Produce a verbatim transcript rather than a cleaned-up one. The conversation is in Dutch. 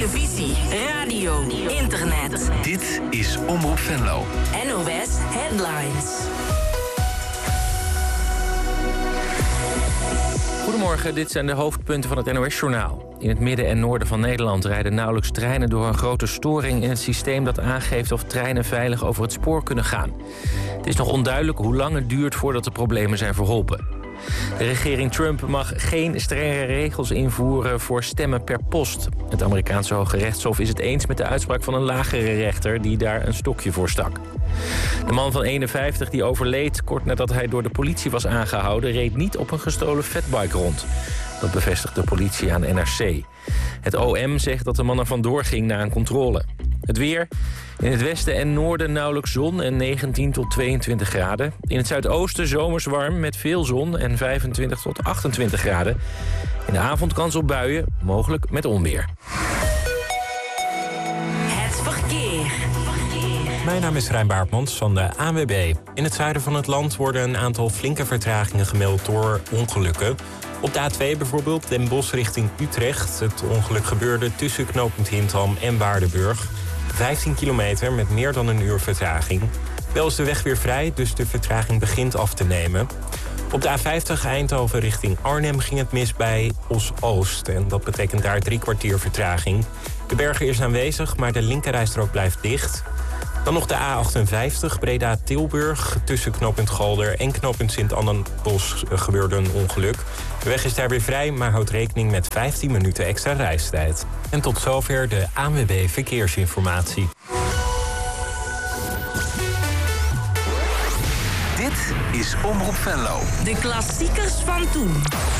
televisie, radio, internet. Dit is Omroep Venlo. N O S Headlines. Goedemorgen, dit zijn de hoofdpunten van het N O S-journaal. In het midden en noorden van Nederland rijden nauwelijks treinen door een grote storing in het systeem dat aangeeft of treinen veilig over het spoor kunnen gaan. Het is nog onduidelijk hoe lang het duurt voordat de problemen zijn verholpen. De regering Trump mag geen strengere regels invoeren voor stemmen per post. Het Amerikaanse Hoge Rechtshof is het eens met de uitspraak van een lagere rechter die daar een stokje voor stak. De man van eenenvijftig die overleed kort nadat hij door de politie was aangehouden, reed niet op een gestolen fatbike rond. Dat bevestigt de politie aan N R C. Het O M zegt dat de man er vandoor ging na een controle. Het weer. In het westen en noorden nauwelijks zon en negentien tot tweeëntwintig graden. In het zuidoosten zomers warm met veel zon en vijfentwintig tot achtentwintig graden. In de avond kans op buien, mogelijk met onweer. Het verkeer. Mijn naam is Rijn Baartmans van de A N W B. In het zuiden van het land worden een aantal flinke vertragingen gemeld door ongelukken. Op de A twee bijvoorbeeld, Den Bosch richting Utrecht. Het ongeluk gebeurde tussen knooppunt Hintham en Waardenburg. vijftien kilometer met meer dan een uur vertraging. Wel is de weg weer vrij, dus de vertraging begint af te nemen. Op de A vijftig Eindhoven richting Arnhem ging het mis bij Os-Oost. En dat betekent daar drie kwartier vertraging. De berger is aanwezig, maar de linkerrijstrook blijft dicht. Dan nog de A achtenvijftig Breda-Tilburg. Tussen knooppunt Galder en knooppunt Sint-Annenbos gebeurde een ongeluk. De weg is daar weer vrij, maar houdt rekening met vijftien minuten extra reistijd. En tot zover de A N W B Verkeersinformatie. Dit is Omroep Venlo. De klassiekers van toen.